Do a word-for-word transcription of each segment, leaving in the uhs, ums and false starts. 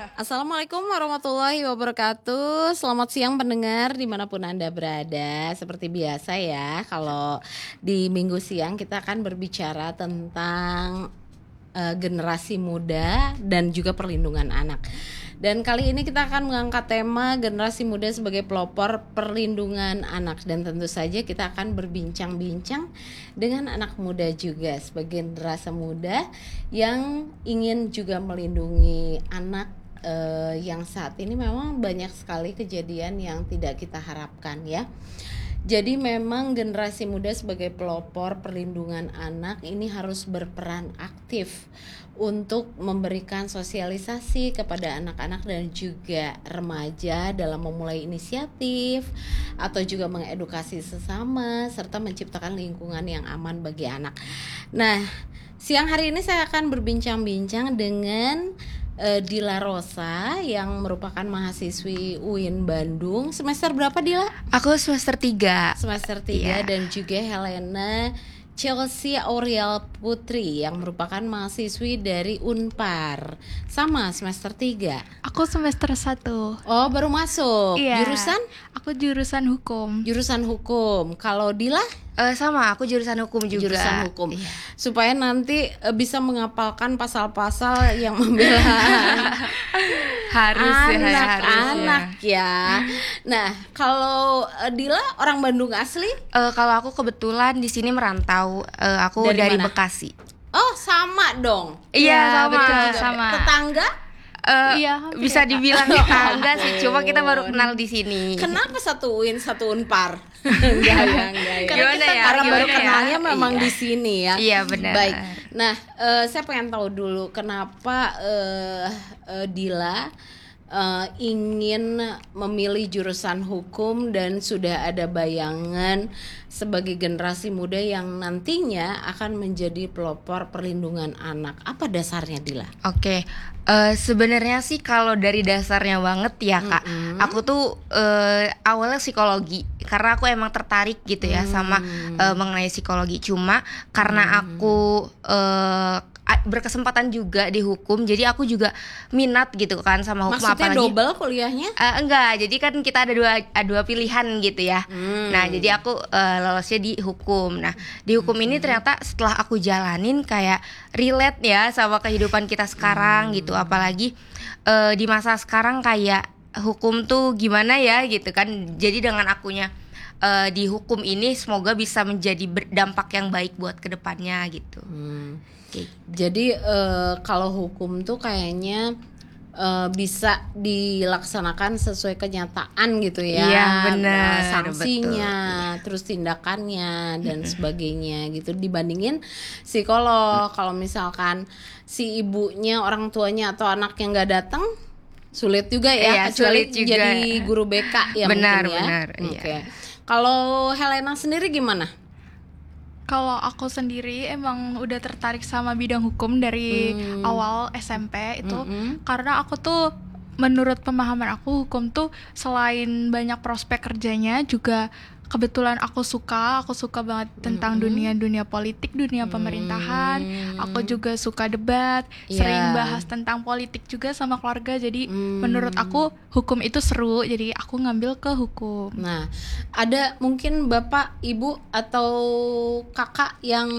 Assalamualaikum warahmatullahi wabarakatuh. Selamat siang pendengar dimanapun Anda berada. Seperti biasa ya, kalau di minggu siang kita akan berbicara tentang uh, generasi muda dan juga perlindungan anak. Dan kali ini kita akan mengangkat tema generasi muda sebagai pelopor perlindungan anak. Dan tentu saja kita akan berbincang-bincang dengan anak muda juga sebagai generasi muda yang ingin juga melindungi anak uh, yang saat ini memang banyak sekali kejadian yang tidak kita harapkan ya. Jadi memang generasi muda sebagai pelopor perlindungan anak ini harus berperan aktif untuk memberikan sosialisasi kepada anak-anak dan juga remaja dalam memulai inisiatif atau juga mengedukasi sesama serta menciptakan lingkungan yang aman bagi anak. Nah, siang hari ini saya akan berbincang-bincang dengan Dila Rosa yang merupakan mahasiswi U I N Bandung. Semester berapa, Dila? Aku semester tiga. Semester tiga yeah. Dan juga Helena Chelsea Auriel Putri yang merupakan mahasiswi dari Unpar. Sama semester tiga. Aku semester satu. Oh, baru masuk. Iya. Jurusan? Aku jurusan hukum. Jurusan hukum. Kalau Dila? Uh, sama, aku jurusan hukum juga. Jurusan hukum. Iya. Supaya nanti uh, bisa mengapalkan pasal-pasal yang membela harus anak-anak ya. Nah, kalau uh, Dila orang Bandung asli? Uh, kalau aku kebetulan di sini merantau. Uh, aku dari, dari mana? Bekasi. Oh, sama dong. Iya, ya, sama. Betul, sama. Tetangga? Uh, iya, bisa ya, dibilang tetangga sih, cuma kita baru kenal di sini. Kenapa satu U I N, satu Unpar? Enggak ya, enggak ya. Gimana ya? Karena Gimana baru ya? kenalnya memang Iya. di sini ya. Iya, benar. Baik. Nah, uh, saya pengen tahu dulu kenapa uh, uh, Dila uh, ingin memilih jurusan hukum dan sudah ada bayangan sebagai generasi muda yang nantinya akan menjadi pelopor perlindungan anak. Apa dasarnya, Dila? Oke, uh, sebenarnya sih kalau dari dasarnya banget ya Kak, mm-hmm. aku tuh uh, awalnya psikologi karena aku emang tertarik gitu ya mm. sama uh, mengenai psikologi. Cuma karena mm. aku uh, berkesempatan juga di hukum, jadi aku juga minat gitu kan sama hukum. Maksudnya apalagi double kuliahnya? Uh, enggak, jadi kan kita ada dua dua pilihan gitu ya. Hmm. Nah, jadi aku uh, lolosnya di hukum. Nah, di hukum hmm. ini ternyata setelah aku jalanin kayak relate ya sama kehidupan kita sekarang hmm. gitu. Apalagi uh, di masa sekarang kayak hukum tuh gimana ya gitu kan. Jadi dengan akunya uh, di hukum ini semoga bisa menjadi berdampak yang baik buat kedepannya gitu. Hmm. Okay. Jadi uh, kalau hukum tuh kayaknya uh, bisa dilaksanakan sesuai kenyataan gitu ya. Iya, benar. Uh, sanksinya, betul. Terus tindakannya dan sebagainya gitu dibandingin psikolog. Kalau misalkan si ibunya, orang tuanya atau anaknya nggak datang, sulit juga ya. Iya, kecuali sulit juga. Jadi guru B K ya benar, mungkin ya. Benar, Oke. Okay. Iya. Kalau Helena sendiri gimana? Kalau aku sendiri emang udah tertarik sama bidang hukum dari hmm. awal S M P itu mm-hmm. karena aku tuh menurut pemahaman aku hukum tuh selain banyak prospek kerjanya juga kebetulan aku suka, aku suka banget tentang mm-hmm. dunia-dunia politik, dunia pemerintahan. Mm-hmm. Aku juga suka debat, yeah. sering bahas tentang politik juga sama keluarga. Jadi mm-hmm. menurut aku hukum itu seru, jadi aku ngambil ke hukum. Nah, ada mungkin bapak, ibu atau kakak yang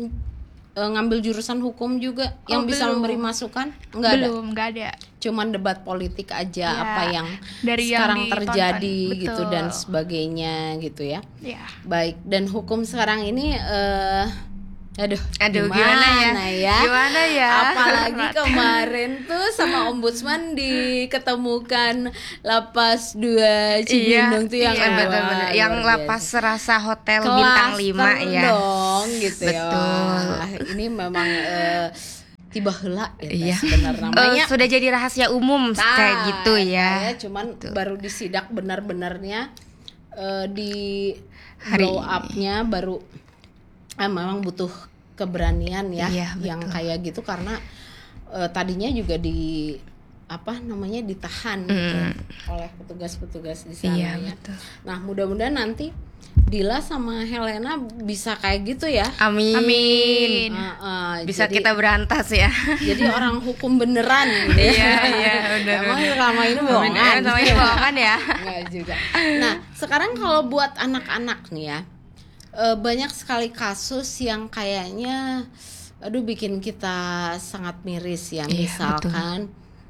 uh, ngambil jurusan hukum juga oh, yang belum. Bisa memberi masukan? Enggak ada. Belum, enggak ada. Cuman debat politik aja ya, apa yang dari sekarang yang terjadi gitu dan sebagainya gitu ya. Ya. Baik, dan hukum sekarang ini uh, aduh, aduh gimana, gimana ya? ya? Gimana ya? Apalagi kemarin tuh sama ombudsman diketemukan lapas dua Cibinong iya, tuh yang iya, betul-betul. Yang lapas serasa hotel kelas bintang lima ya. Dong gitu betul. Ya. Wah, ini memang uh, tiba heula ya iya. sebenarnya uh, sudah jadi rahasia umum nah, kayak gitu ya. ya cuman Betul. Baru disidak benar-benarnya uh, di hari blow up-nya baru eh, memang butuh keberanian ya iya, yang kayak gitu karena uh, tadinya juga di apa namanya ditahan mm. gitu, oleh petugas-petugas di sana iya, ya. Betul. Nah, mudah-mudahan nanti Dila sama Helena bisa kayak gitu ya. Amin. Amin. Uh, uh, Bisa jadi, kita berantas ya. jadi orang hukum beneran gitu ya. Iya, iya, udah. Emang selama ini bohongan. Sama ini bohongan ya. Enggak juga. Nah, sekarang kalau buat anak-anak nih ya, eh, banyak sekali kasus yang kayaknya aduh bikin kita sangat miris ya. Iya, Misalkan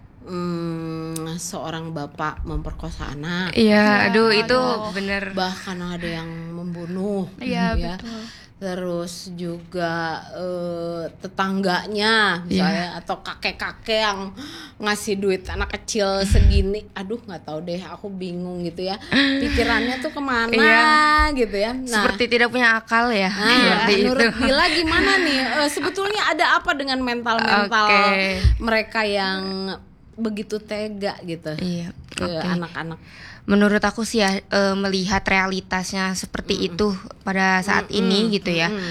hmm, seorang bapak memperkosa anak, Iya, Iya, aduh itu aduh. bener. bahkan ada yang membunuh. Iya, ya. betul. Terus juga eh, tetangganya misalnya atau kakek-kakek yang ngasih duit anak kecil segini, aduh nggak tahu deh, aku bingung gitu ya, pikirannya tuh kemana Iya. gitu ya. Nah, Seperti tidak punya akal ya. nah Seperti menurut itu. Dila gimana nih? Eh, sebetulnya ada apa dengan mental-mental Oke. mereka yang begitu tega gitu Iya, ke oke. anak-anak? Menurut aku sih ya, e, melihat realitasnya seperti itu pada saat ini gitu ya. Mm-mm.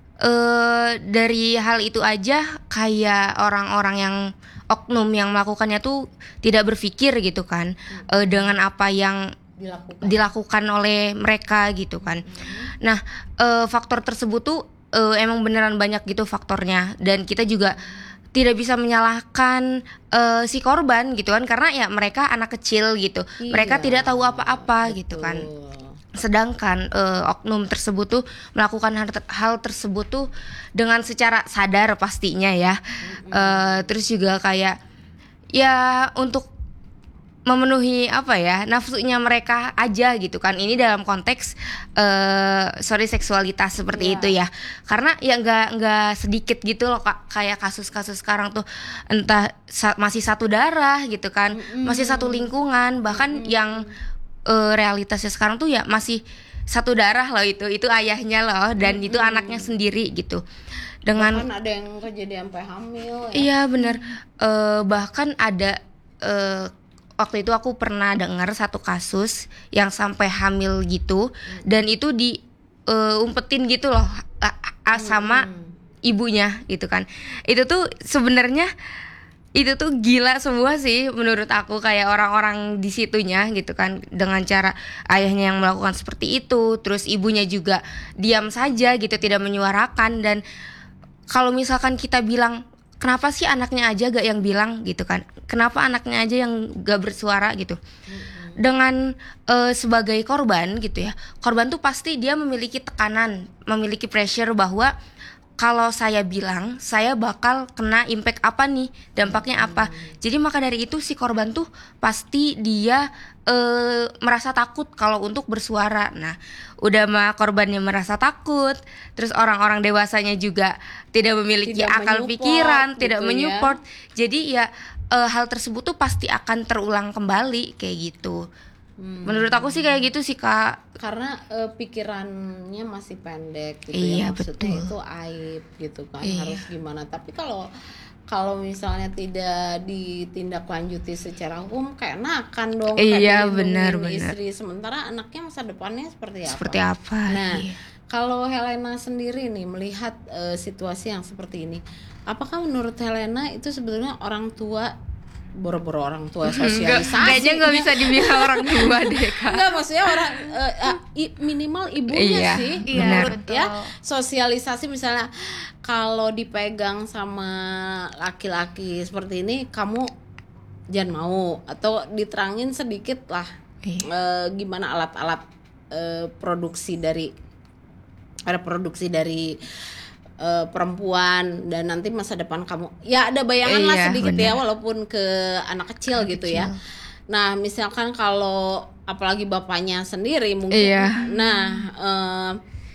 Eh dari hal itu aja kayak orang-orang yang oknum yang melakukannya tuh tidak berpikir gitu kan, eh, dengan apa yang Dilakukan. dilakukan oleh mereka gitu kan. Nah, eh, faktor tersebut tuh eh, emang beneran banyak gitu faktornya, dan kita juga tidak bisa menyalahkan eh, si korban gitu kan, karena ya mereka anak kecil gitu, mereka Iya, tidak tahu apa-apa gitu kan. betul. Sedangkan eh, oknum tersebut tuh melakukan hal, hal tersebut tuh dengan secara sadar pastinya ya. Eh, terus juga kayak ya untuk memenuhi apa ya, nafsunya mereka aja gitu kan. Ini dalam konteks eh sorry seksualitas seperti Iya. itu ya. Karena ya nggak nggak sedikit gitu loh Kak, kayak kasus-kasus sekarang tuh entah sa- masih satu darah gitu kan, masih satu lingkungan, bahkan yang eh, realitasnya sekarang tuh ya masih satu darah loh, itu itu ayahnya loh, dan itu anaknya sendiri gitu. Dengan Bahkan ada yang kejadian sampai hamil ya. iya benar. Eh, bahkan ada eh, waktu itu aku pernah dengar satu kasus yang sampai hamil gitu, dan itu di eh, umpetin gitu loh a- a- sama ibunya gitu kan. Itu tuh sebenarnya itu tuh gila semua sih menurut aku, kayak orang-orang di situnya gitu kan, dengan cara ayahnya yang melakukan seperti itu, terus ibunya juga diam saja gitu, tidak menyuarakan. Dan kalau misalkan kita bilang, kenapa sih anaknya aja gak yang bilang gitu kan, kenapa anaknya aja yang gak bersuara gitu. Dengan eh, sebagai korban gitu ya, korban tuh pasti dia memiliki tekanan, memiliki pressure bahwa kalau saya bilang, saya bakal kena impact apa nih, dampaknya apa. Jadi maka dari itu si korban tuh pasti dia eh, merasa takut kalau untuk bersuara. Nah, udah mah korbannya merasa takut, terus orang-orang dewasanya juga tidak memiliki Tidak akal menyupport pikiran, gitu tidak ya. menyupport. Jadi ya eh, hal tersebut tuh pasti akan terulang kembali kayak gitu. Menurut aku sih kayak gitu sih Kak. Karena eh, pikirannya masih pendek gitu Iya, ya, maksudnya betul. itu aib gitu kan, Iya. harus gimana. Tapi kalau kalau misalnya tidak ditindaklanjuti secara hukum, kayak enakan dong, kayak Iya, dilindungi benar, benar. istri, sementara anaknya masa depannya seperti apa? Seperti apa? Nah, Iya. kalau Helena sendiri nih melihat eh, situasi yang seperti ini, apakah menurut Helena itu sebetulnya orang tua, boro-boro orang tua Enggak, sosialisasi? kayaknya nggak bisa dibilang orang tua deh Kak. Enggak, maksudnya orang eh, ah, i- minimal ibunya Iya, sih, Iya, menurut betul. ya, sosialisasi misalnya kalau dipegang sama laki-laki seperti ini, kamu jangan mau, atau diterangin sedikit lah Iya. eh, gimana alat-alat eh, produksi dari reproduksi dari eh, perempuan, dan nanti masa depan kamu ya ada bayangan lah Iya, sedikit ya, benar. walaupun ke anak kecil Anak gitu kecil. ya. Nah, misalkan kalau apalagi bapaknya sendiri mungkin, Iya. nah eh,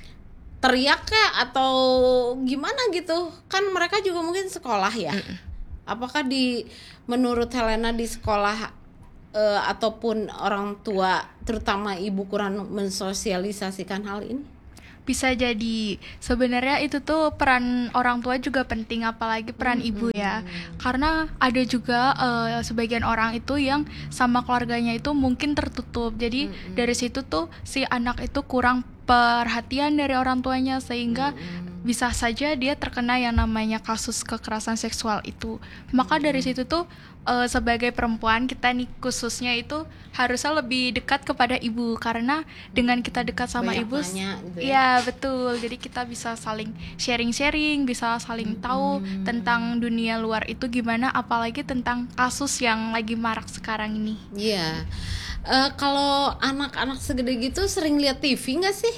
teriak ya atau gimana gitu, kan mereka juga mungkin sekolah ya. Apakah di menurut Helena di sekolah eh, ataupun orang tua, terutama ibu, kurang mensosialisasikan hal ini? Bisa jadi sebenarnya itu tuh peran orang tua juga penting, apalagi peran ibu ya, karena ada juga eh, sebagian orang itu yang sama keluarganya itu mungkin tertutup, jadi dari situ tuh si anak itu kurang perhatian dari orang tuanya, sehingga bisa saja dia terkena yang namanya kasus kekerasan seksual itu. Maka dari situ tuh uh, sebagai perempuan kita nih khususnya itu harusnya lebih dekat kepada ibu, karena dengan kita dekat sama Banyak ibu, nanya gitu ya. ya betul. Jadi kita bisa saling sharing-sharing, bisa saling tahu Hmm. tentang dunia luar itu gimana, apalagi tentang kasus yang lagi marak sekarang ini. Iya. Eh, kalau anak-anak segede gitu sering lihat T V nggak sih?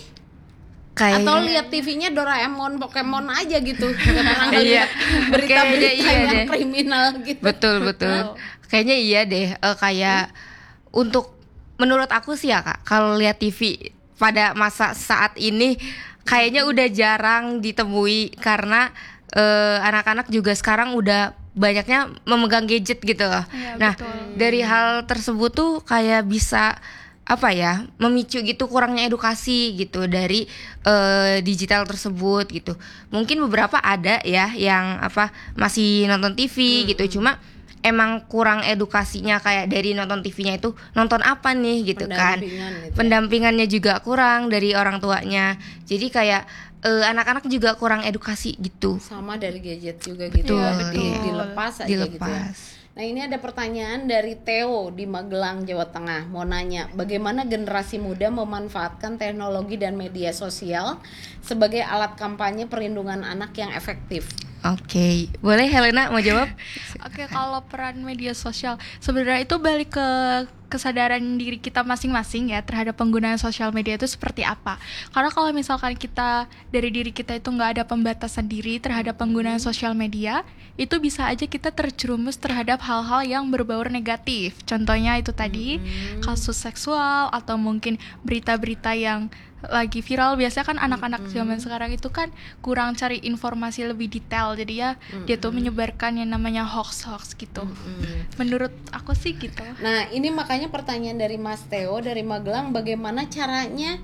Kayak Atau lihat T V-nya Doraemon, Pokemon aja gitu? Nggak pernah ngeliat Kayaknya berita-berita iya yang deh. kriminal gitu. betul betul. Kayaknya iya deh. eh, kayak untuk menurut aku sih ya Kak, kalau lihat T V pada masa saat ini kayaknya udah jarang ditemui karena eh, anak-anak juga sekarang udah banyaknya memegang gadget gitu loh. Iya, Nah, betul. dari hal tersebut tuh kayak bisa apa ya, memicu gitu kurangnya edukasi gitu dari eh, digital tersebut gitu. Mungkin beberapa ada ya yang apa masih nonton T V gitu, cuma emang kurang edukasinya kayak dari nonton T V-nya itu nonton apa nih gitu kan. Pendampingan gitu ya. Pendampingannya juga kurang dari orang tuanya. Jadi kayak eh, anak-anak juga kurang edukasi gitu. Sama dari gadget juga gitu Betul, ya. Di- iya. dilepas aja gitu ya. Dilepas. Nah, ini ada pertanyaan dari Theo di Magelang, Jawa Tengah. Mau nanya, bagaimana generasi muda memanfaatkan teknologi dan media sosial sebagai alat kampanye perlindungan anak yang efektif? Oke, boleh Helena mau jawab? Oke, kalau peran media sosial sebenarnya itu balik ke kesadaran diri kita masing-masing ya terhadap penggunaan sosial media itu seperti apa. Karena kalau misalkan kita dari diri kita itu nggak ada pembatasan diri terhadap penggunaan sosial media, itu bisa aja kita terjerumus terhadap hal-hal yang berbau negatif. Contohnya itu tadi kasus seksual atau mungkin berita-berita yang lagi viral. Biasanya kan anak-anak zaman sekarang itu kan kurang cari informasi lebih detail, jadi ya dia tuh menyebarkan yang namanya hoax-hoax gitu. Menurut aku sih gitu. Nah, ini makanya pertanyaan dari Mas Theo dari Magelang, bagaimana caranya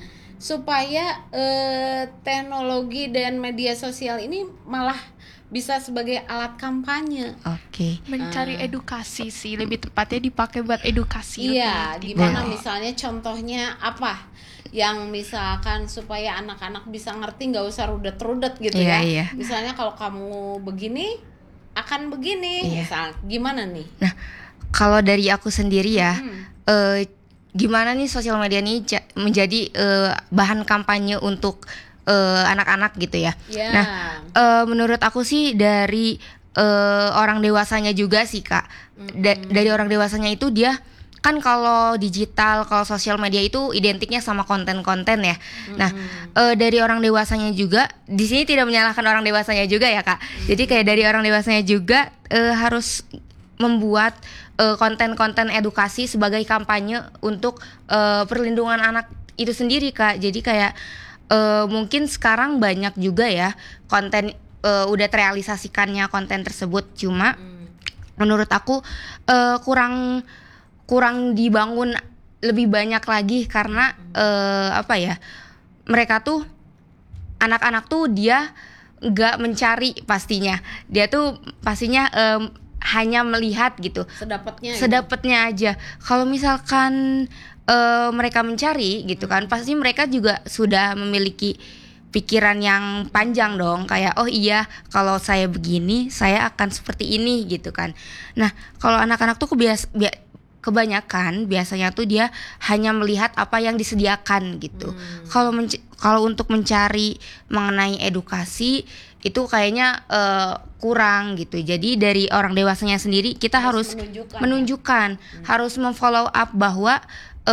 supaya eh, teknologi dan media sosial ini malah bisa sebagai alat kampanye? Oke. Mencari edukasi sih, lebih tepatnya dipakai buat edukasi. Iya, lebih gimana Boleh. misalnya contohnya apa yang misalkan supaya anak-anak bisa ngerti, nggak usah rudet-rudet gitu Iya, ya. iya. Misalnya kalau kamu begini akan begini, Iya. misal gimana nih? Nah, kalau dari aku sendiri ya, Hmm. eh, gimana nih sosial media ini ja- menjadi eh, bahan kampanye untuk eh, anak-anak gitu ya. Ya. Nah, eh, menurut aku sih dari eh, orang dewasanya juga sih Kak. Da- dari orang dewasanya itu dia kan kalau digital, kalau sosial media itu identiknya sama konten-konten ya. Nah, eh, dari orang dewasanya juga, di sini tidak menyalahkan orang dewasanya juga ya Kak. Jadi kayak dari orang dewasanya juga eh, harus membuat eh, konten-konten edukasi sebagai kampanye untuk eh, perlindungan anak itu sendiri Kak. Jadi kayak eh, mungkin sekarang banyak juga ya konten eh, udah terrealisasikannya konten tersebut, cuma menurut aku eh, kurang kurang dibangun lebih banyak lagi karena eh, apa ya, mereka tuh anak-anak tuh dia nggak mencari, pastinya dia tuh pastinya em, hanya melihat gitu Sedapatnya gitu. sedapatnya aja. Kalau misalkan eh, mereka mencari gitu kan, pasti mereka juga sudah memiliki pikiran yang panjang dong, kayak oh iya kalau saya begini saya akan seperti ini gitu kan. Nah, kalau anak-anak tuh kebias bia- kebanyakan biasanya tuh dia hanya melihat apa yang disediakan gitu. Kalau menc- kalau untuk mencari mengenai edukasi itu kayaknya eh, kurang gitu. Jadi dari orang dewasanya sendiri kita harus, Harus menunjukkan, menunjukkan, harus memfollow up bahwa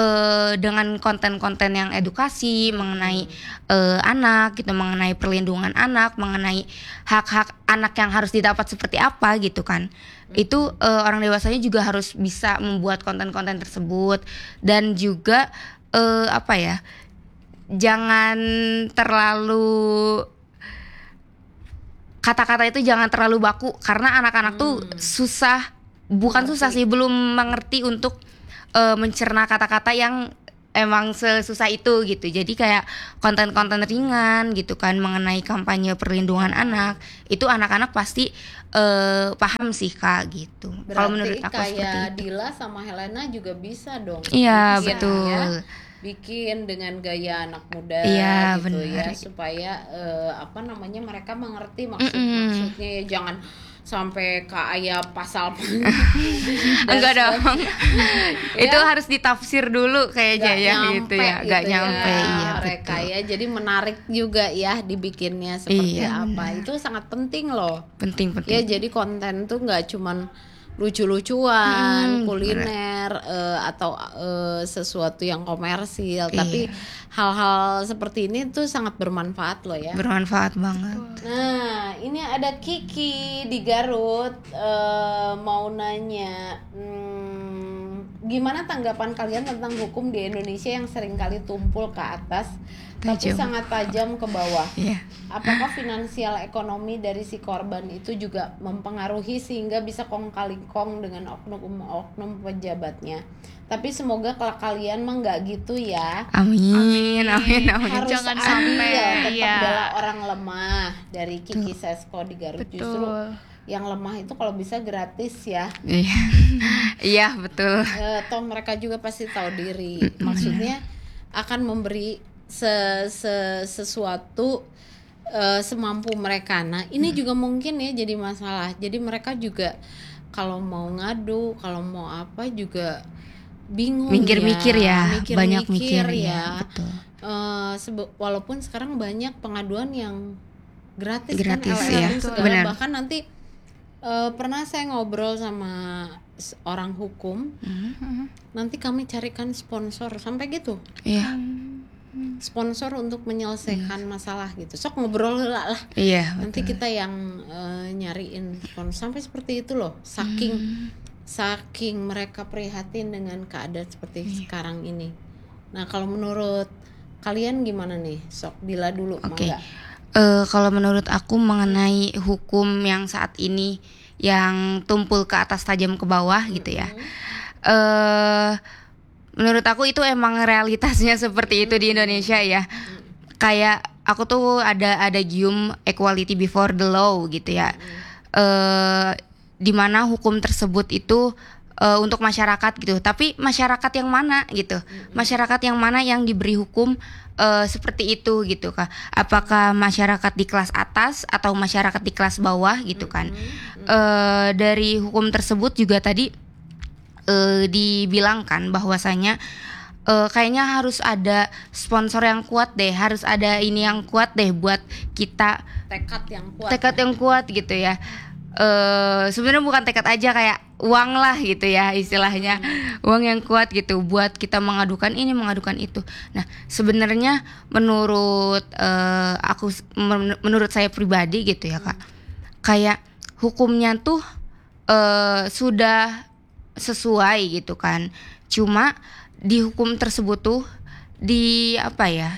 eh, dengan konten-konten yang edukasi mengenai eh, anak gitu, mengenai perlindungan anak, mengenai hak-hak anak yang harus didapat seperti apa gitu kan. Itu eh, orang dewasanya juga harus bisa membuat konten-konten tersebut, dan juga eh, apa ya, jangan terlalu, kata-kata itu jangan terlalu baku karena anak-anak tuh susah, bukan susah sih, belum mengerti untuk eh, mencerna kata-kata yang emang sesusah itu gitu. Jadi kayak konten-konten ringan gitu kan mengenai kampanye perlindungan anak, itu anak-anak pasti eh, paham sih Kak gitu. Kalau Berarti menurut aku seperti kayak itu. Dila sama Helena juga bisa dong. Iya, Bisa, betul. ya. bikin dengan gaya anak muda Iya, gitu benar. ya, supaya eh, apa namanya mereka mengerti maksud Mm-mm. maksudnya ya, jangan sampai kayak pasal Enggak dong. Itu Ya. harus ditafsir dulu kayaknya nggak ya nyampe gitu ya, nggak gitu nyampe ya, iya mereka betul. ya, jadi menarik juga ya dibikinnya seperti Iya, apa, itu sangat penting loh Penting ya. penting. Jadi konten tuh nggak cuman lucu-lucuan, Mm-mm, kuliner eh, atau eh, sesuatu yang komersil, tapi Iya. hal-hal seperti ini tuh sangat bermanfaat loh ya. Bermanfaat banget. Nah, ini ada Kiki di Garut eh, mau nanya, hmm, gimana tanggapan kalian tentang hukum di Indonesia yang seringkali tumpul ke atas tapi Tajam. sangat tajam ke bawah? Iya. Apakah finansial ekonomi dari si korban itu juga mempengaruhi sehingga bisa kong kali kong dengan oknum-oknum pejabatnya? Tapi semoga kelak kalian mah nggak gitu ya. Amin, amin, amin. Harus Jangan adil, sampai, tetap iya. bela orang lemah. Dari Kiki Sesko di Garut. Justru Betul. yang lemah itu kalau bisa gratis ya. Iya. Iya, betul. Eh, toh mereka juga pasti tahu diri. Maksudnya akan memberi se, se sesuatu eh, semampu mereka. Nah, ini juga mungkin ya jadi masalah. Jadi mereka juga kalau mau ngadu, kalau mau apa juga bingung Mikir-mikir ya, Mikir-mikir banyak mikir ya. ya, betul. Eh, sebe- walaupun sekarang banyak pengaduan yang gratis, Gratis, kan, ya, L L M segala. benar. Bahkan nanti eh, pernah saya ngobrol sama s- orang hukum, Hmm, nanti kami carikan sponsor sampai gitu, Iya, sponsor untuk menyelesaikan masalah gitu. Sok ngobrol lah, lah. iya, Nanti betul. kita yang eh, nyariin sponsor sampai seperti itu loh. Saking Hmm. saking mereka prihatin dengan keadaan seperti Iya. sekarang ini. Nah, kalau menurut kalian gimana nih? Sok Dila dulu, Oke. mangga. Eh, kalau menurut aku mengenai hukum yang saat ini yang tumpul ke atas tajam ke bawah gitu ya. Eh, menurut aku itu emang realitasnya seperti itu di Indonesia ya. Kayak aku tuh ada ada gium equality before the law gitu ya. Eh, di mana hukum tersebut itu eh, untuk masyarakat gitu. Tapi masyarakat yang mana gitu? Masyarakat yang mana yang diberi hukum eh, seperti itu gitu kah? Apakah masyarakat di kelas atas atau masyarakat di kelas bawah gitu kan? Eh, dari hukum tersebut juga tadi eh, dibilangkan bahwasanya eh, kayaknya harus ada sponsor yang kuat deh, harus ada ini yang kuat deh buat kita, Tekad yang kuat. tekad yang kuat gitu ya. Eh sebenarnya bukan tekad aja, kayak uang lah gitu ya istilahnya, uang yang kuat gitu buat kita mengadukan ini mengadukan itu. Nah sebenarnya menurut eh, aku men- menurut saya pribadi gitu ya kak, kayak hukumnya tuh eh, sudah sesuai gitu kan, cuma di hukum tersebut tuh di apa ya,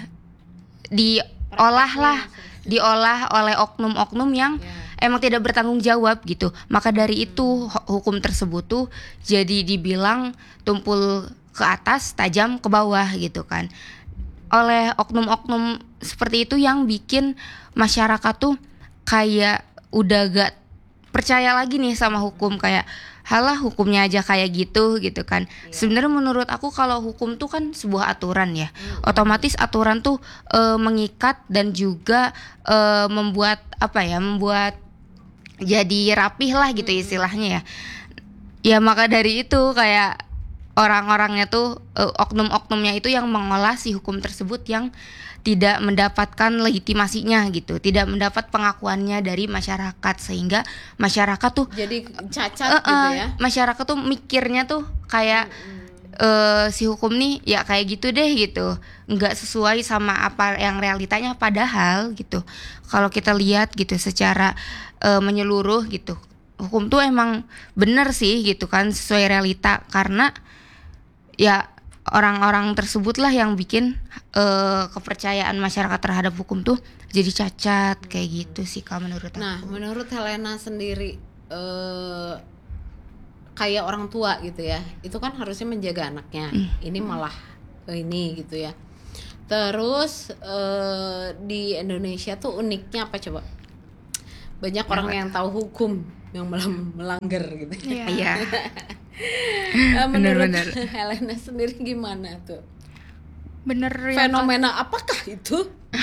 diolah lah, diolah oleh oknum-oknum yang Ya. emang tidak bertanggung jawab gitu. Maka dari itu hu- hukum tersebut tuh jadi dibilang tumpul ke atas tajam ke bawah gitu kan, oleh oknum-oknum seperti itu yang bikin masyarakat tuh kayak udah gak percaya lagi nih sama hukum, kayak halah hukumnya aja kayak gitu gitu kan. Sebenarnya menurut aku kalau hukum tuh kan sebuah aturan ya, otomatis aturan tuh eh, mengikat dan juga eh, membuat apa ya, membuat jadi rapih lah gitu istilahnya ya. Ya maka dari itu kayak orang-orangnya tuh eh, oknum-oknumnya itu yang mengolah si hukum tersebut yang tidak mendapatkan legitimasinya gitu, tidak mendapat pengakuannya dari masyarakat, sehingga masyarakat tuh Jadi cacat eh, gitu eh, ya. masyarakat tuh mikirnya tuh kayak eh, si hukum nih ya kayak gitu deh gitu, nggak sesuai sama apa yang realitanya, padahal gitu kalau kita lihat gitu secara eh, menyeluruh gitu, hukum tuh emang bener sih gitu kan, sesuai realita, karena ya orang-orang tersebutlah yang bikin eh, kepercayaan masyarakat terhadap hukum tuh jadi cacat kayak gitu sih kalau menurut aku. Nah, menurut Helena sendiri eh kayak orang tua gitu ya, itu kan harusnya menjaga anaknya. Ini malah eh, ini gitu ya. Terus eh, di Indonesia tuh uniknya apa coba? Banyak orang yang tahu hukum yang malah melanggar gitu. Iya. Iya. Eh, menurut Bener-bener. Helena sendiri gimana tuh? bener yang Fenomena apakah itu?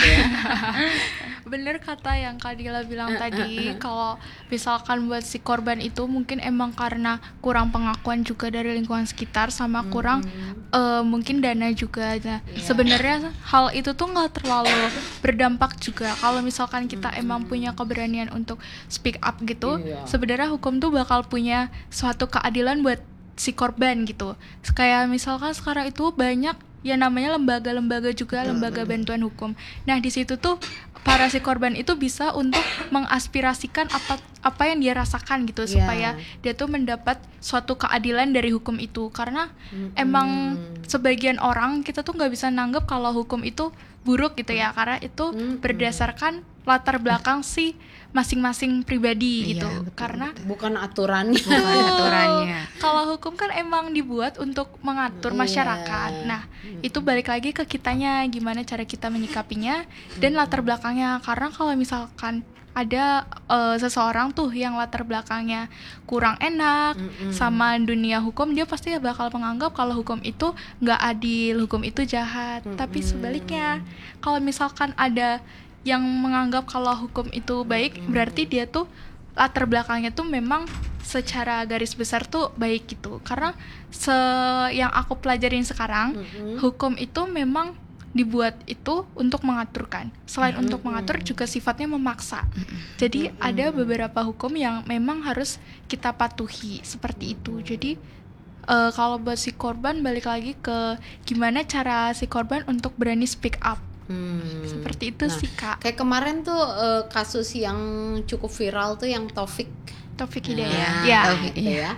bener kata yang Kak Dila bilang tadi, kalau misalkan buat si korban itu mungkin emang karena kurang pengakuan juga dari lingkungan sekitar sama kurang eh, mungkin dana juga. Nah, sebenarnya hal itu tuh nggak terlalu berdampak juga kalau misalkan kita emang punya keberanian untuk speak up gitu. Iya. Sebenarnya hukum tuh bakal punya suatu keadilan buat si korban gitu. Kayak misalkan sekarang itu banyak yang namanya lembaga-lembaga juga, lembaga bantuan hukum. Nah, di situ tuh para si korban itu bisa untuk mengaspirasikan apa apa yang dia rasakan gitu, Yeah. supaya dia tuh mendapat suatu keadilan dari hukum itu. Karena emang sebagian orang kita tuh nggak bisa nanggep kalau hukum itu buruk gitu ya, karena itu berdasarkan latar belakang si masing-masing pribadi Iya, gitu. betul, Karena Bukan aturannya. Bukan aturannya. kalau hukum kan emang dibuat untuk mengatur Iya. masyarakat. Nah, itu balik lagi ke kitanya, gimana cara kita menyikapinya dan latar belakangnya. Karena kalau misalkan ada eh, seseorang tuh yang latar belakangnya kurang enak sama dunia hukum, dia pasti bakal menganggap kalau hukum itu nggak adil, hukum itu jahat. Tapi sebaliknya, kalau misalkan ada yang menganggap kalau hukum itu baik, berarti dia tuh latar belakangnya tuh memang secara garis besar tuh baik gitu. Karena se yang aku pelajarin sekarang, hukum itu memang dibuat itu untuk mengaturkan. Selain untuk mengatur juga sifatnya memaksa. Jadi ada beberapa hukum yang memang harus kita patuhi seperti itu. Jadi eh, kalau buat si korban balik lagi ke gimana cara si korban untuk berani speak up. Hmm. Seperti itu Nah, sih Kak. Kayak kemarin tuh eh, kasus yang cukup viral tuh yang Taufik. Taufik Nah, Hidayah. ya. Ya. gitu ya.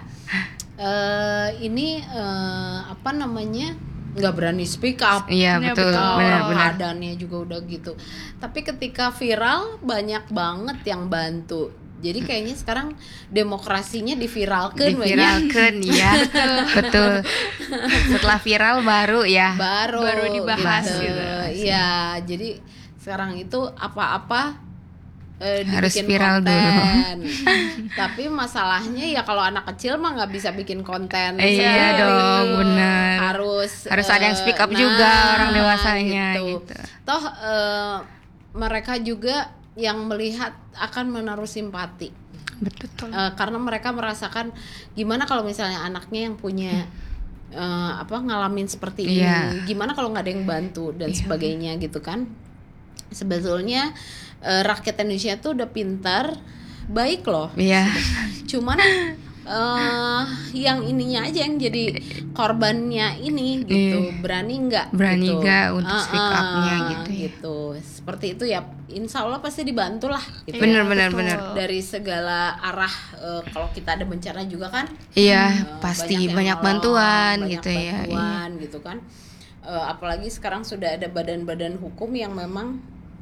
Eh, ini eh, apa namanya, nggak berani speak up. Iya, Ya, betul, betul. benar-benar. Keadaannya juga udah gitu. Tapi ketika viral banyak banget yang bantu. Jadi kayaknya sekarang demokrasinya diviralkan, Diviralkan ya. Betul. Setelah viral baru ya. baru Baru dibahas gitu. Iya, jadi sekarang itu apa-apa eh, Harus dibikin viral konten. Tapi masalahnya ya kalau anak kecil mah nggak bisa bikin konten. Iya sendiri. dong, benar. Harus Harus ada yang eh, speak up nah, juga orang dewasanya gitu. Toh eh, mereka juga yang melihat akan menaruh simpati. Betul. Eh, karena mereka merasakan gimana kalau misalnya anaknya yang punya eh, apa ngalamin seperti ini, Iya. gimana kalau nggak ada yang bantu dan sebagainya gitu kan. Sebetulnya eh, rakyat Indonesia tuh udah pintar, baik loh. Iya. Cuman eh yang ininya aja yang jadi korbannya ini gitu, berani nggak? Berani gitu. nggak untuk Ah, speak ah, up-nya gitu ya. gitu. Seperti itu ya. Insya Allah pasti dibantu lah. Gitu. Bener, bener, betul. bener. Dari segala arah eh, kalau kita ada bencana juga kan. Iya, eh, pasti yang banyak nolong, bantuan banyak gitu ya. Iya. bantuan gitu kan. Eh, apalagi sekarang sudah ada badan-badan hukum yang memang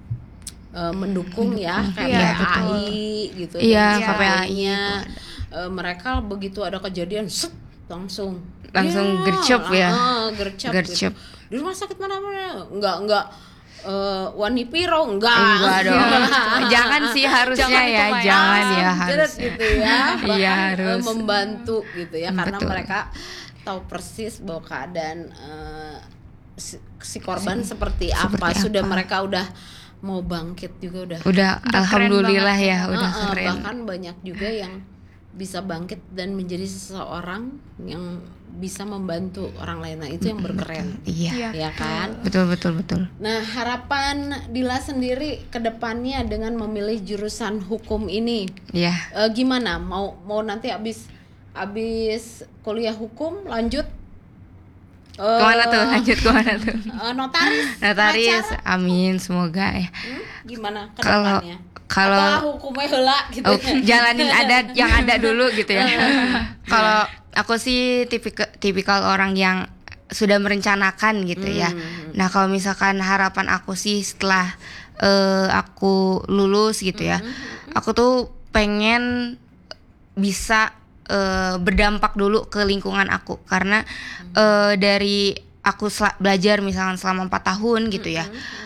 eh, mendukung ya, kayak Iya, K P A I gitu. Iya, dan K P A I sebagainya. itu Eh, mereka begitu ada kejadian, set, langsung Langsung gercep ya. ah, gercep, Gercep. gitu. Di rumah sakit mana-mana, enggak enggak eh, Wani Piro enggak. Enggak dong. Jangan sih harusnya Jangan ya, itu, Maya. jangan ya Jelas harusnya. gitu ya. Bahkan Iya, eh, harus. membantu gitu ya, karena Betul. mereka tahu persis bahwa keadaan eh, si, si korban seperti, apa. seperti Sudah apa. mereka udah mau bangkit juga udah. Udah, Udah alhamdulillah keren ya, banget. udah Eh, eh, keren. Bahkan banyak juga yang bisa bangkit dan menjadi seseorang yang bisa membantu orang lain. Nah, itu yang berkeren. Iya. Ya kan? Betul, betul, betul. Nah, harapan Dila sendiri ke depannya dengan memilih jurusan hukum ini, Iya. eh, gimana? Mau mau nanti abis abis kuliah hukum lanjut eh, Kemana tuh? Lanjut kemana tuh? eh, notaris, Notaris, pengacara? amin semoga ya. Hmm, gimana ke Kalau depannya? kalau Atau hukumnya heula gitu. oh, jalanin ada yang ada dulu gitu ya. Kalau aku sih tipikal tipikal orang yang sudah merencanakan gitu ya. Nah, kalau misalkan harapan aku sih setelah eh, aku lulus gitu ya, aku tuh pengen bisa eh, berdampak dulu ke lingkungan aku, karena eh, dari aku sel- belajar misalkan selama empat tahun gitu ya.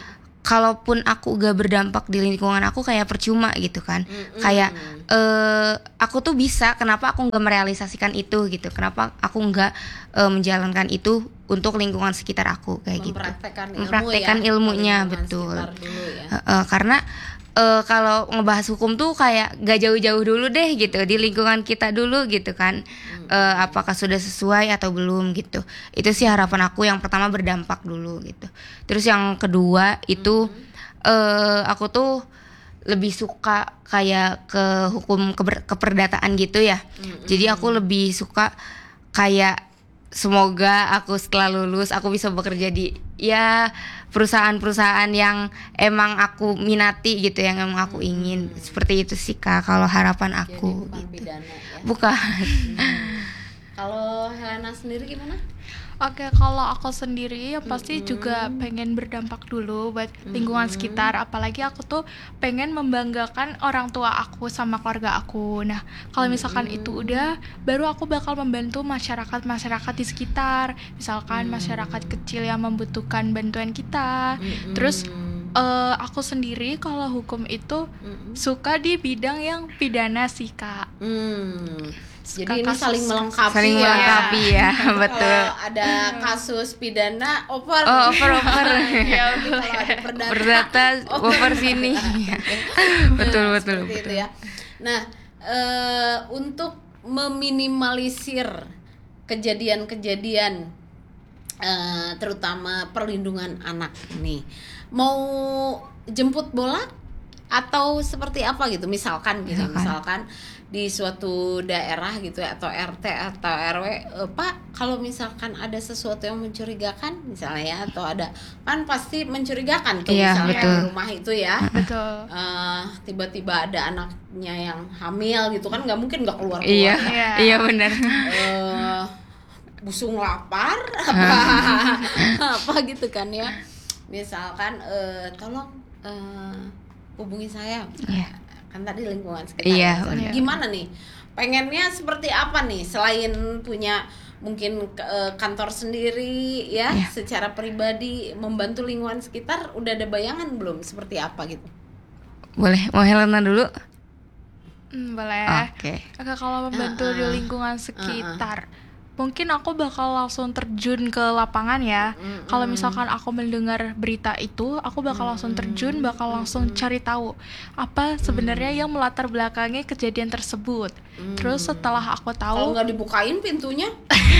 kalaupun aku gak berdampak di lingkungan aku kayak percuma gitu kan. Mm-hmm. Kayak uh, aku tuh bisa, kenapa aku gak merealisasikan itu gitu, kenapa aku gak uh, menjalankan itu untuk lingkungan sekitar aku kayak gitu. Ilmu Mempraktekkan ya, ilmunya betul. Dulu ya. uh, uh, karena uh, kalau ngebahas hukum tuh kayak gak jauh-jauh dulu deh gitu, di lingkungan kita dulu gitu kan. Hmm. Uh, apakah sudah sesuai atau belum gitu. Itu sih harapan aku, yang pertama berdampak dulu gitu. Terus yang kedua itu hmm. uh, aku tuh lebih suka kayak ke hukum keber- keperdataan gitu ya. Hmm. Jadi aku lebih suka kayak semoga aku setelah lulus aku bisa bekerja di ya perusahaan-perusahaan yang emang aku minati gitu, yang emang aku ingin. Hmm. Seperti itu sih Kak kalau harapan aku. Jadi bukan gitu. Pidana, ya? Bukan. Hmm. Kalau Helena sendiri gimana? Oke, kalau aku sendiri ya pasti mm-hmm. juga pengen berdampak dulu buat lingkungan mm-hmm. sekitar. Apalagi aku tuh pengen membanggakan orang tua aku sama keluarga aku. Nah, kalau misalkan mm-hmm. itu udah, baru aku bakal membantu masyarakat-masyarakat di sekitar. Misalkan mm-hmm. masyarakat kecil yang membutuhkan bantuan kita. Mm-hmm. Terus uh, aku sendiri kalau hukum itu mm-hmm. suka di bidang yang pidana sih Kak. Mm. Jadi ini kasus, saling melengkapi saling ya. melengkapi ya, betul. Kalau ada kasus pidana, over. Oh, over over. Ya, kalau ada perdata, perdata over sini. betul nah, betul. betul. Itu ya. Nah, e, untuk meminimalisir kejadian-kejadian, e, terutama perlindungan anak nih, mau jemput bola atau seperti apa gitu, misalkan gitu, misalkan, misalkan di suatu daerah gitu atau R T atau R W, eh, Pak, kalau misalkan ada sesuatu yang mencurigakan misalnya ya, atau ada, kan pasti mencurigakan tuh iya, misalnya betul. di rumah itu ya, betul. Uh, tiba-tiba ada anaknya yang hamil gitu kan, nggak mungkin nggak keluar keluar. Iya, ya. iya benar. Uh, busung lapar apa apa gitu kan ya, misalkan uh, tolong uh, hubungi saya. Iya. Kan tadi lingkungan sekitar. Iya, ya. Gimana nih? Pengennya seperti apa nih? Selain punya mungkin uh, kantor sendiri ya, iya. secara pribadi membantu lingkungan sekitar, udah ada bayangan belum seperti apa gitu? Boleh, mau Helena dulu? Hmm, boleh. Oke. Okay. Oke, kalau membantu uh-uh. di lingkungan sekitar. Uh-uh. Mungkin aku bakal langsung terjun ke lapangan ya. Mm-hmm. Kalau misalkan aku mendengar berita itu, aku bakal langsung terjun, bakal langsung cari tahu apa sebenarnya yang melatar belakangi kejadian tersebut. Mm-hmm. Terus setelah aku tahu, kalau nggak dibukain pintunya,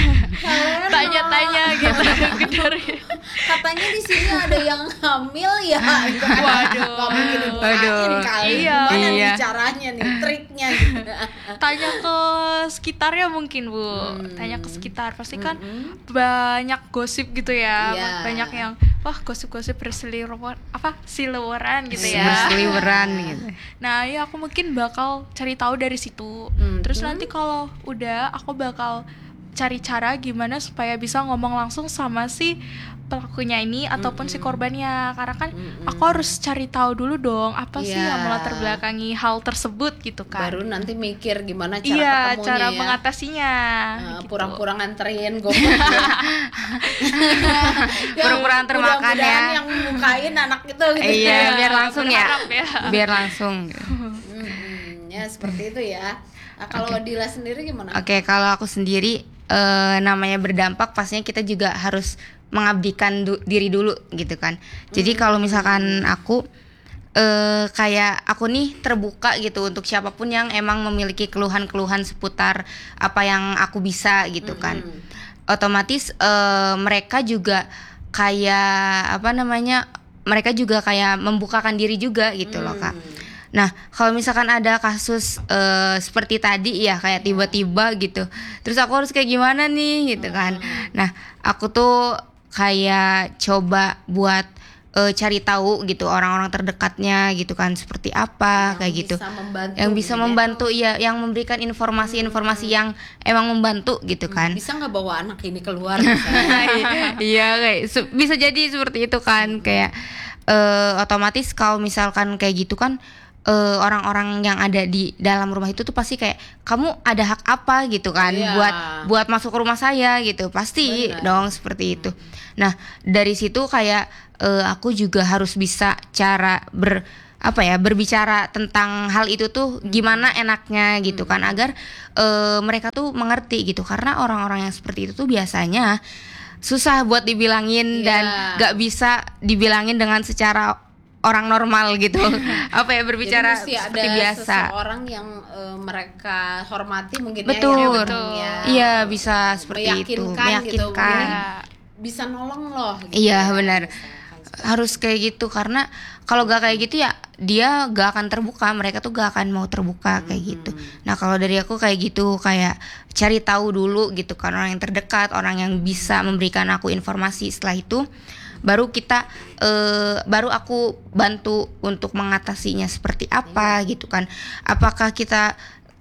tanya-tanya gitu. Katanya di sini ada yang hamil ya. Waduh. Gak mungkin dibukain kali. Iya. Gimana iya. nih caranya nih, triknya gitu. Tanya ke sekitarnya mungkin Bu. Hmm. Tanya ke sekitar, pasti kan mm-hmm. banyak gosip gitu ya, yeah. banyak yang wah gosip-gosip berseliweran apa seliweran gitu ya, berseliweran gitu. Nah ya aku mungkin bakal cari tahu dari situ. Mm-hmm. Terus nanti kalau udah aku bakal cari cara gimana supaya bisa ngomong langsung sama si pelakunya ini ataupun mm-hmm. si korbannya, karena kan mm-hmm. aku harus cari tahu dulu dong apa yeah. sih yang melatar belakangi hal tersebut gitu kan. Baru nanti mikir gimana cara iya, ketemunya cara ya. mengatasinya. Nah, gitu. Pura-pura nganterin gopek ya. Pura-pura antar makan ya. Yang bukain anak itu gitu. Iya, ya. biar langsung ya. ya. Biar langsung. hmm, ya seperti itu ya. Nah, kalau okay. Dila sendiri gimana? Oke, okay, kalau aku sendiri uh, namanya berdampak, pastinya kita juga harus mengabdikan du- diri dulu gitu kan. Jadi mm-hmm. kalau misalkan aku uh, kayak aku nih terbuka gitu untuk siapapun yang emang memiliki keluhan-keluhan seputar apa yang aku bisa gitu kan. Mm-hmm. Otomatis uh, mereka juga kayak apa namanya? Mereka juga kayak membukakan diri juga gitu mm-hmm. loh Kak. Nah, kalau misalkan ada kasus uh, seperti tadi ya, kayak tiba-tiba gitu, terus aku harus kayak gimana nih gitu kan. Nah, aku tuh kayak coba buat uh, cari tahu gitu orang-orang terdekatnya gitu kan, seperti apa yang kayak gitu, membantu, yang bisa gitu membantu ya, yang memberikan informasi-informasi hmm. yang emang membantu gitu kan. Bisa nggak bawa anak ini keluar? Iya, kayak su- bisa jadi seperti itu kan, kayak uh, otomatis kalau misalkan kayak gitu kan. eh, orang-orang yang ada di dalam rumah itu tuh pasti kayak kamu ada hak apa gitu kan Iya. buat buat masuk ke rumah saya gitu, pasti Benar. dong seperti itu. Nah dari situ kayak eh, aku juga harus bisa cara ber apa ya berbicara tentang hal itu tuh gimana enaknya gitu kan, agar eh, mereka tuh mengerti gitu, karena orang-orang yang seperti itu tuh biasanya susah buat dibilangin Iya. dan gak bisa dibilangin dengan secara orang normal gitu. Apa ya berbicara Jadi mesti seperti ada biasa. seseorang yang eh, mereka hormati mungkin Betul. ya, yang Betul. memangnya, Iya eh, bisa seperti itu, meyakinkan gitu, meyakinkan. Iya. bisa nolong loh gitu Iya, ya. benar. Misalkan Harus kayak gitu, karena kalau gak kayak gitu ya dia gak akan terbuka, mereka tuh gak akan mau terbuka kayak gitu. Nah kalau dari aku kayak gitu, kayak cari tahu dulu gitu kan orang yang terdekat, orang yang bisa memberikan aku informasi. Setelah itu baru kita eh, baru aku bantu untuk mengatasinya seperti apa gitu kan. Apakah kita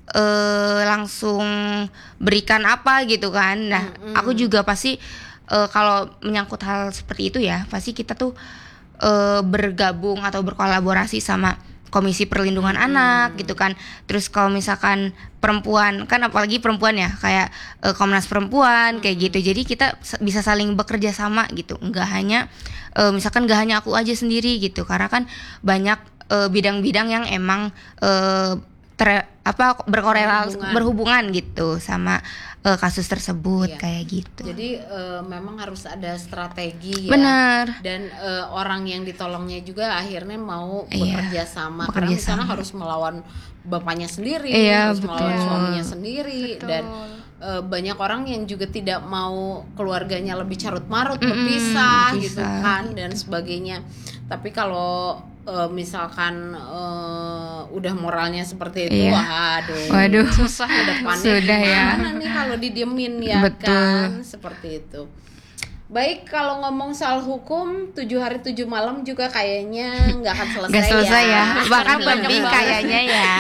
eh, langsung berikan apa gitu kan. Nah aku juga pasti eh, kalau menyangkut hal seperti itu ya pasti kita tuh eh, bergabung atau berkolaborasi sama Komisi Perlindungan Anak gitu kan. Terus kalau misalkan perempuan kan, apalagi perempuan ya, kayak eh, Komnas Perempuan kayak gitu. Jadi kita sa- bisa saling bekerja sama gitu. Enggak hanya eh, misalkan enggak hanya aku aja sendiri gitu. Karena kan banyak eh, bidang-bidang yang emang eh, ter, apa berkorelasi Berhubungan. berhubungan gitu sama eh, kasus tersebut Iya. kayak gitu. Jadi eh, memang harus ada strategi ya. Benar. Dan eh, orang yang ditolongnya juga akhirnya mau Iya, bekerja sama. bekerja Karena misalnya sama. harus melawan bapaknya sendiri, Iya, harus melawan betul. suaminya sendiri, Betul. dan eh, banyak orang yang juga tidak mau keluarganya lebih carut marut, Mm-mm, berpisah berpisah, gitu kan dan sebagainya. Tapi kalau eh, misalkan eh, udah moralnya seperti itu, Iya. waduh, Waduh. Susah. depannya Sudah ya. gimana nih kalau didiemin ya Betul. kan, seperti itu. Baik, kalau ngomong soal hukum tujuh hari tujuh malam juga kayaknya nggak akan selesai, Gak selesai ya, bahkan Banyak lebih banget. kayaknya ya.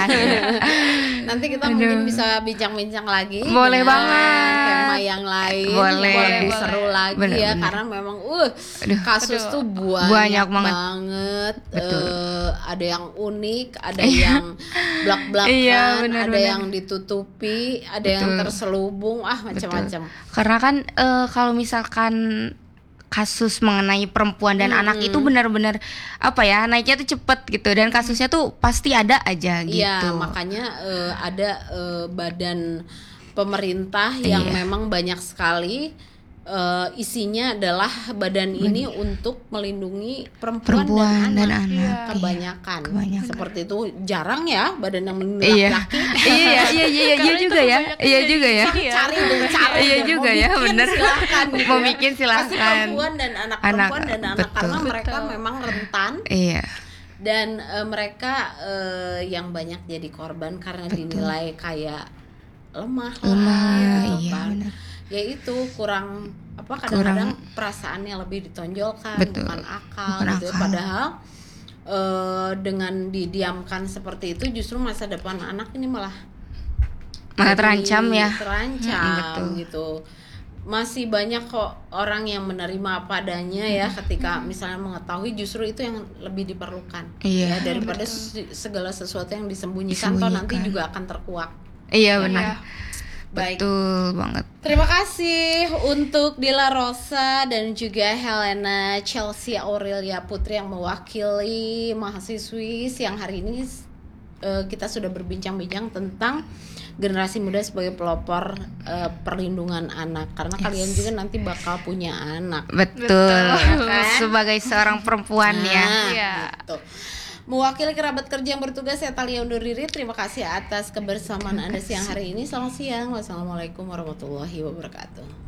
Nanti kita Aduh. mungkin bisa bincang-bincang lagi. Boleh dengan banget. tema yang lain, Boleh. yang lebih Boleh. seru lagi Bener, ya, bener. karena memang uh Aduh. kasus Aduh. tuh banyak, Banyak banget. banget. Betul. Eh, ada yang unik, ada yang blak-blakan, Iya, benar, ada benar. yang ditutupi, ada yang Betul. terselubung, ah macam-macam. Karena kan eh, kalau misalkan kasus mengenai perempuan dan Hmm. anak itu benar-benar apa ya, naiknya tuh cepet gitu, dan kasusnya tuh pasti ada aja gitu. Iya, makanya eh, ada eh, badan pemerintah yang Iya. memang banyak sekali eh, isinya adalah badan ini untuk melindungi perempuan, Perempuan dan dan anak. anak. Iya. Iya. Kebanyakan. Kebanyakan. Seperti itu jarang ya badan yang melindungi Iya. laki-laki. Iya, iya, iya, iya Karena itu juga ya. kebanyakan Iya jadi juga ya. gini ya. Cari deh, cari Iya deh. juga Mau ya, bikin bener. silahkan gitu Mau ya. bikin silahkan. Pasti perempuan dan anak, Anak, perempuan dan anak, betul. karena mereka Betul. memang rentan. Iya. Dan eh, mereka eh, yang banyak jadi korban karena dinilai kayak lemah, lah, Lemah, gitu iya, kan. benar. Ya itu kurang apa, kadang-kadang perasaannya lebih ditonjolkan, Betul. bukan akal Bukan gitu ya. akal. Padahal eh, dengan didiamkan seperti itu justru masa depan anak ini malah Malah jadi terancam ya. terancam Mm, betul. gitu. Masih banyak kok orang yang menerima apa adanya ya, ketika misalnya mengetahui, justru itu yang lebih diperlukan. Iya. Ya, daripada se- segala sesuatu yang disembunyikan, toh nanti Disembunyikan. juga akan terkuak. Iya benar. Iya. Baik. Betul banget. Terima kasih untuk Dila Rosa dan juga Helena Chelsea Aurelia Putri yang mewakili mahasiswi siang hari ini. Eh, kita sudah berbincang-bincang tentang generasi muda sebagai pelopor eh, perlindungan anak, karena kalian juga nanti bakal punya anak. Betul. Betul. Kan? Sebagai seorang perempuan ya. Nah, Iya. gitu. Mewakili kerabat kerja yang bertugas, saya Talia undur diri. Terima kasih atas kebersamaan Anda siang hari ini. Selamat siang. Wassalamualaikum warahmatullahi wabarakatuh.